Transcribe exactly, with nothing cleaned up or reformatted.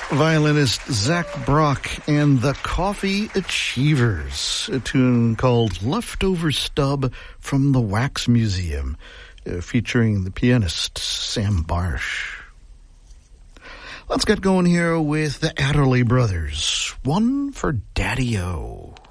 Violinist Zach Brock and the Coffee Achievers, a tune called Leftover Stub from the Wax Museum, uh, featuring the pianist Sam Barsh. Let's get going here with the Adderley Brothers, One for Daddy-O.